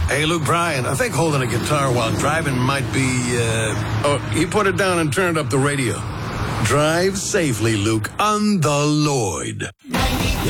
Hey, Luke Bryan, I think holding a guitar while driving might be, Oh, he put it down and turned up the radio. Drive safely, Luke, on the Lloyd.